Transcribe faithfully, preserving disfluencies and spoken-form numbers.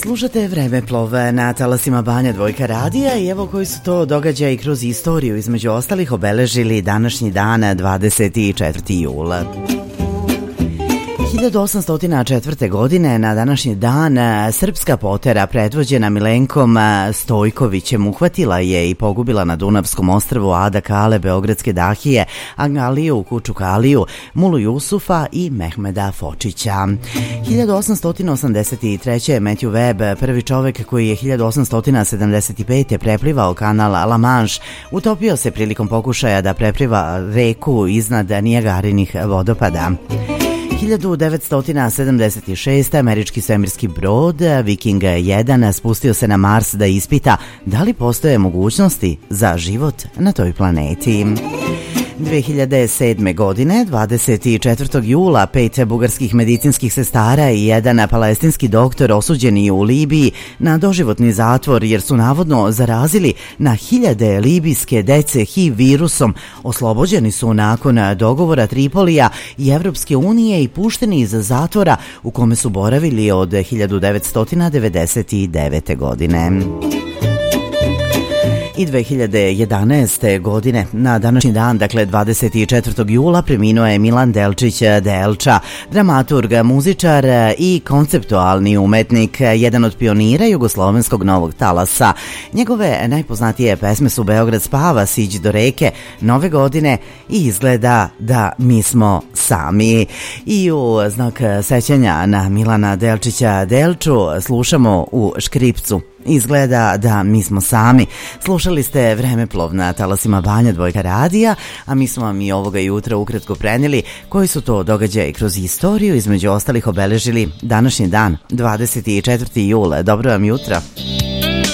Slušate Vremeplov na talasima Banja Dvojka radija i evo koji su to događaji kroz istoriju između ostalih obeležili današnji dan dvadeset četvrtog jula. hiljadu osamsto četvrte. godine na današnji dan srpska potera predvođena Milenkom Stojkovićem uhvatila je i pogubila na Dunavskom ostrvu Ada Kale, Beogradske dahije, Agaliju Kučukaliju, Mulu Jusufa i Mehmeda Fočića. hiljadu osamsto osamdeset treće. Matthew Webb, prvi čovek koji je hiljadu osamsto sedamdeset pete. preplivao kanal La Manche, utopio se prilikom pokušaja da prepliva reku iznad Nijagarinih vodopada. hiljadu devetsto sedamdeset šeste. američki svemirski brod Viking jedan spustio se na Mars da ispita da li postoje mogućnosti za život na toj planeti. dve hiljade sedme. godine, dvadeset četvrtog jula, pet bugarskih medicinskih sestara i jedan palestinski doktor osuđeni u Libiji na doživotni zatvor jer su navodno zarazili na hiljade libijske dece H I V virusom. Oslobođeni su nakon dogovora Tripolija i Evropske unije i pušteni iz zatvora u kome su boravili od hiljadu devetsto devedeset devete. godine. I dve hiljade jedanaeste. godine na današnji dan, dakle dvadeset četvrtog jula, preminuo je Milan Delčić Delča, dramaturg, muzičar i konceptualni umetnik, jedan od pionira jugoslovenskog novog talasa. Njegove najpoznatije pesme su Beograd spava, Siđi do reke, Nove godine i Izgleda da mi smo sami. I u znak sećanja na Milana Delčića Delču slušamo u škripcu Izgleda da mi smo sami. Slušali ste Vremeplov na talasima Banja Dvojka radija, a mi smo vam i ovoga jutra ukratko prenijeli koji su to događaji kroz istoriju između ostalih obeležili današnji dan, dvadeset četvrtog jula. Dobro vam jutro.